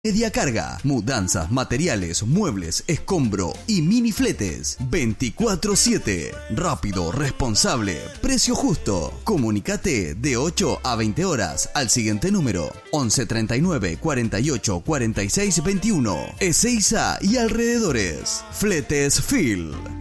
Media carga, mudanzas, materiales, muebles, escombro y mini fletes. 24/7. Rápido, responsable, precio justo. Comunícate de 8 a 20 horas al siguiente número: 11 39 48 46 21. Ezeiza y alrededores. Fletes Phil.